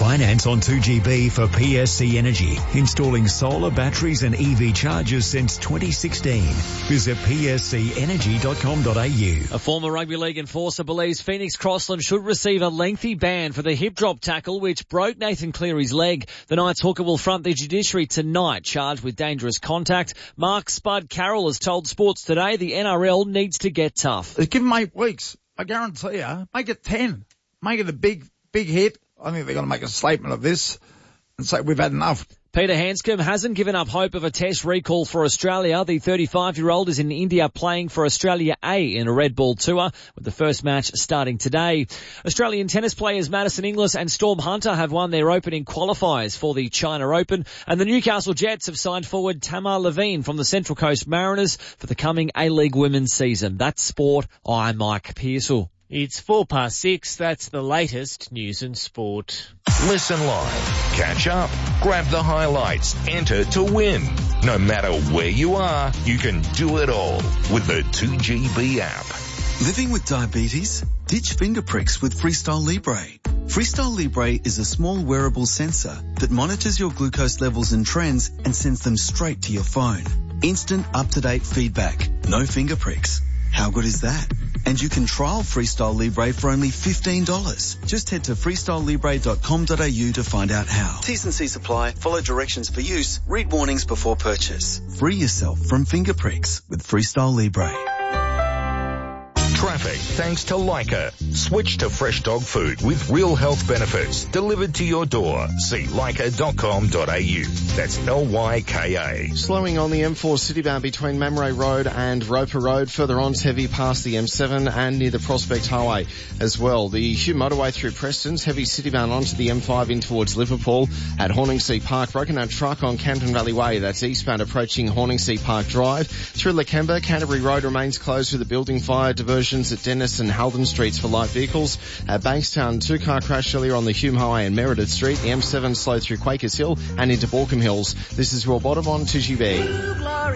Finance on 2GB for PSC Energy. Installing solar, batteries and EV chargers since 2016. Visit pscenergy.com.au. A former rugby league enforcer believes Phoenix Crossland should receive a lengthy ban for the hip drop tackle which broke Nathan Cleary's leg. The Knights hooker will front the judiciary tonight, charged with dangerous contact. Mark Spud Carroll has told Sports Today the NRL needs to get tough. Give them 8 weeks. I guarantee you, make it 10. Make it a big hit. I think they're going to make a statement of this and say we've had enough. Peter Hanscom hasn't given up hope of a test recall for Australia. The 35-year-old is in India playing for Australia A in a red ball tour, with the first match starting today. Australian tennis players Madison Inglis and Storm Hunter have won their opening qualifiers for the China Open, and the Newcastle Jets have signed forward Tamar Levine from the Central Coast Mariners for the coming A-League women's season. That's sport. I'm Mike Pearsall. It's 6:04. That's the latest news and sport. Listen live, catch up, grab the highlights, enter to win. No matter where you are, you can do it all with the 2GB app. Living with diabetes? Ditch finger pricks with Freestyle Libre. Freestyle Libre is a small wearable sensor that monitors your glucose levels and trends and sends them straight to your phone. Instant up-to-date feedback. No finger pricks. How good is that? And you can trial Freestyle Libre for only $15. Just head to freestylelibre.com.au to find out how. T's and C's apply. Follow directions for use. Read warnings before purchase. Free yourself from finger pricks with Freestyle Libre. Traffic thanks to Leica. Switch to fresh dog food with real health benefits delivered to your door. See leica.com.au. That's Lyka. Slowing on the M4 citybound between Mamre Road and Roper Road. Further on, it's heavy past the M7 and near the Prospect Highway as well. The Hugh Motorway through Preston's heavy citybound onto the M5 in towards Liverpool at Horningsea Park. Broken out truck on Canton Valley Way. That's eastbound approaching Horningsea Park Drive. Through Lakemba, Canterbury Road remains closed with a building fire. Diversion at Dennis and Halden Streets for light vehicles. At Bankstown, 2-car crash earlier on the Hume Highway and Meredith Street. The M7 slowed through Quakers Hill and into Borkham Hills. This is Rob Bottom on 2GB.